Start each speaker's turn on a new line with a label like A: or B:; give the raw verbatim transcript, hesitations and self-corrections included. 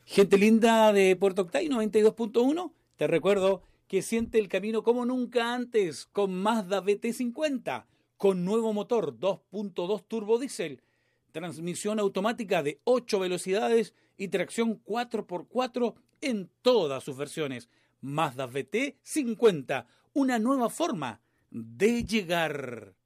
A: Gente linda de Puerto Octay noventa y dos punto uno, te recuerdo que siente el camino como nunca antes con Mazda B T cincuenta, con nuevo motor dos punto dos turbo diésel, transmisión automática de ocho velocidades y tracción cuatro por cuatro en todas sus versiones. Mazda B T cincuenta, una nueva forma de llegar.